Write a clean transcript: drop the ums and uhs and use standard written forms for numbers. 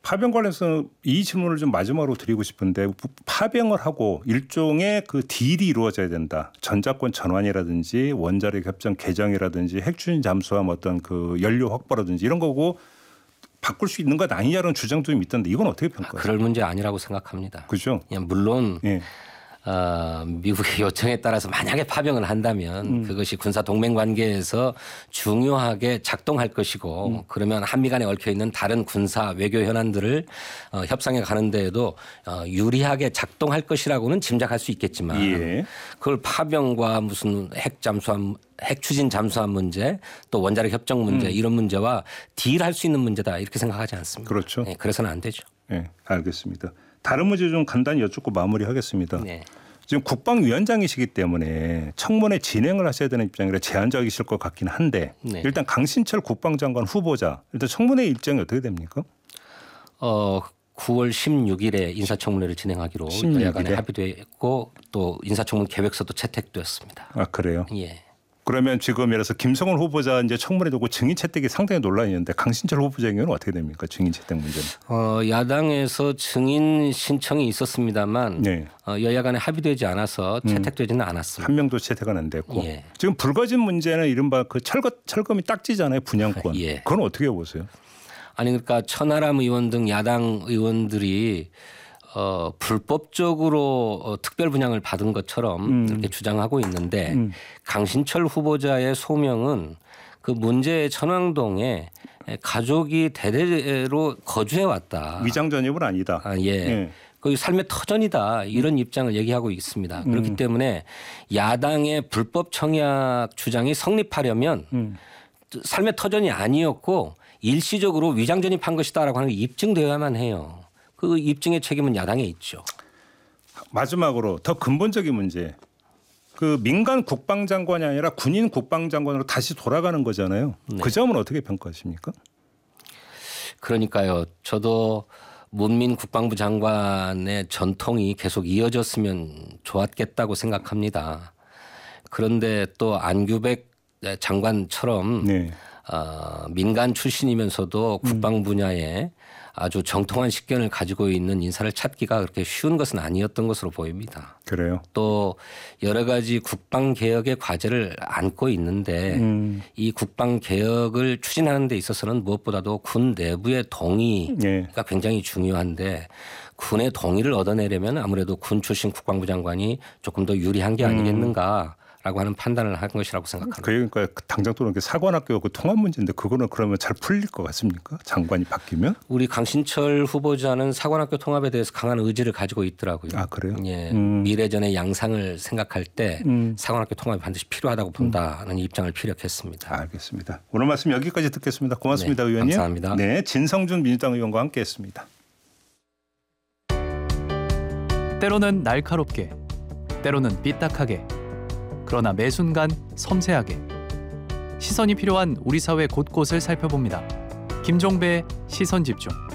파병 관련해서 이 질문을 좀 마지막으로 드리고 싶은데 파병을 하고 일종의 그 딜이 이루어져야 된다. 전자권 전환이라든지 원자력 협정 개정이라든지 핵추진 잠수함 어떤 그 연료 확보라든지 이런 거고 바꿀 수 있는 것 아니냐는 주장도 좀 있던데 이건 어떻게 평가하세요? 그럴 문제 아니라고 생각합니다. 그죠? 물론 예. 미국의 요청에 따라서 만약에 파병을 한다면 그것이 군사 동맹 관계에서 중요하게 작동할 것이고 그러면 한미 간에 얽혀 있는 다른 군사 외교 현안들을 협상에 가는 데에도 유리하게 작동할 것이라고는 짐작할 수 있겠지만 예. 그걸 파병과 무슨 핵 추진 잠수함 문제 또 원자력 협정 문제 이런 문제와 딜할 수 있는 문제다 이렇게 생각하지 않습니다. 그렇죠. 네, 그래서는 안 되죠. 네, 알겠습니다. 다른 문제 좀 간단히 여쭙고 마무리하겠습니다. 네. 지금 국방위원장이시기 때문에 청문회 진행을 하셔야 되는 입장이라 제한적이실 것 같긴 한데 네. 일단 강신철 국방장관 후보자 일단 청문회 일정이 어떻게 됩니까? 9월 16일에 인사청문회를 진행하기로 16일에? 여야 간에 합의됐고 또 인사청문 계획서도 채택되었습니다. 아 그래요? 예. 그러면 지금 예를 들어서 김성훈 후보자 이제 청문회 두고 증인 채택이 상당히 논란이 있는데 강신철 후보자의 경우는 어떻게 됩니까? 증인 채택 문제는. 야당에서 증인 신청이 있었습니다만 네. 여야 간에 합의되지 않아서 채택되지는 않았습니다. 한 명도 채택은 안 됐고. 예. 지금 불거진 문제는 이른바 그 철검이 딱지잖아요. 분양권. 예. 그건 어떻게 보세요? 아니 그러니까 천하람 의원 등 야당 의원들이 불법적으로 특별 분양을 받은 것처럼 이렇게 주장하고 있는데 강신철 후보자의 소명은 그 문제의 천왕동에 가족이 대대로 거주해 왔다. 위장 전입은 아니다. 예. 예. 그 삶의 터전이다 이런 입장을 얘기하고 있습니다. 그렇기 때문에 야당의 불법 청약 주장이 성립하려면 삶의 터전이 아니었고 일시적으로 위장 전입한 것이다라고 하는 게 입증되어야만 해요. 그 입증의 책임은 야당에 있죠. 마지막으로 더 근본적인 문제. 그 민간 국방장관이 아니라 군인 국방장관으로 다시 돌아가는 거잖아요. 네. 그 점은 어떻게 평가하십니까? 그러니까요. 저도 문민 국방부 장관의 전통이 계속 이어졌으면 좋았겠다고 생각합니다. 그런데 또 안규백 장관처럼 네. 민간 출신이면서도 국방 분야에 아주 정통한 식견을 가지고 있는 인사를 찾기가 그렇게 쉬운 것은 아니었던 것으로 보입니다. 그래요. 또 여러 가지 국방 개혁의 과제를 안고 있는데 이 국방 개혁을 추진하는 데 있어서는 무엇보다도 군 내부의 동의가 네. 굉장히 중요한데 군의 동의를 얻어내려면 아무래도 군 출신 국방부 장관이 조금 더 유리한 게 아니겠는가. 라고 하는 판단을 한 것이라고 생각합니다. 그러니까 당장 또는 사관학교 그 통합 문제인데 그거는 그러면 잘 풀릴 것 같습니까? 장관이 바뀌면? 우리 강신철 후보자는 사관학교 통합에 대해서 강한 의지를 가지고 있더라고요. 아 그래요? 예, 미래전의 양상을 생각할 때 사관학교 통합이 반드시 필요하다고 본다는 입장을 피력했습니다. 알겠습니다. 오늘 말씀 여기까지 듣겠습니다. 고맙습니다, 네, 의원님. 감사합니다. 네, 진성준 민주당 의원과 함께했습니다. 때로는 날카롭게, 때로는 삐딱하게, 그러나 매 순간 섬세하게 시선이 필요한 우리 사회 곳곳을 살펴봅니다. 김종배의 시선집중.